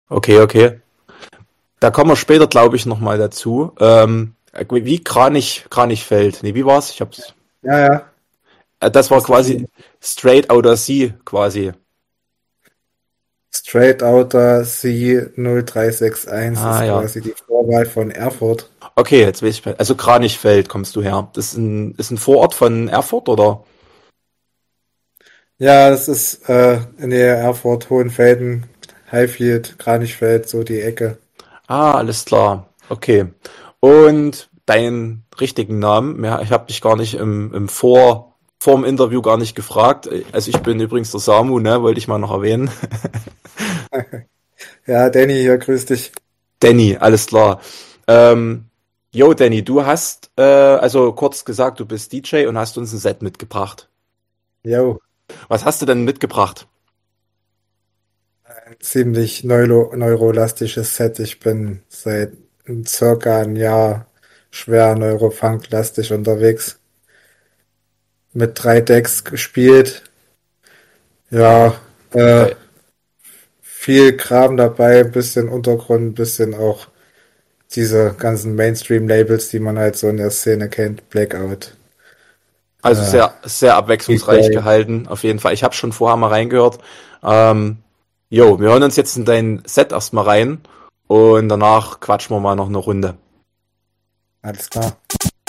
Okay, okay. Da kommen wir später, glaube ich, nochmal dazu. Wie Kranichfeld. Nee, wie war's? Ich hab's. Ja, ja, Das war hast du quasi schon. Straight Outta Sea, quasi. Straight Outta Sea 0361 Ah, ist ja. quasi die Vorwahl von Erfurt. Okay, jetzt weiß ich. Also Kranichfeld kommst du her. Das ist ein Vorort von Erfurt, oder? Ja, das ist in der Erfurt, Hohenfelden, Highfield, Kranichfeld, so die Ecke. Ah, alles klar. Okay. Und deinen richtigen Namen? Ja, ich habe dich gar nicht vorm Interview gar nicht gefragt. Also ich bin übrigens der Samu, ne? Wollte ich mal noch erwähnen. Ja, Danny hier, grüß dich. Danny, alles klar. Ähm, Danny, du hast, also kurz gesagt, du bist DJ und hast uns ein Set mitgebracht. Jo, Was hast du denn mitgebracht? ein ziemlich neurolastisches Set. Ich bin seit circa ein Jahr schwer Neurofunk-lastig unterwegs. Mit 3 Decks gespielt. Ja, Ja, äh, drei. viel Kram dabei, bisschen Untergrund, bisschen auch diese ganzen Mainstream-Labels, die man halt so in der Szene kennt. Blackout, Also äh, sehr abwechslungsreich DJ. gehalten, auf jeden Fall. Ich habe schon vorher mal reingehört. Ähm, wir hören uns jetzt in dein Set erstmal rein und danach quatschen wir mal noch eine Runde. Alles klar.